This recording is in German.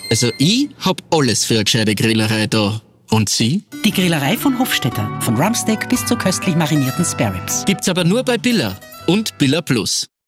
Also ich hab alles für eine gescheite Grillerei da. Und Sie? Die Grillerei von Hofstetter. Von Rumpsteak bis zu köstlich marinierten Spareribs. Gibt's aber nur bei Billa und Billa Plus.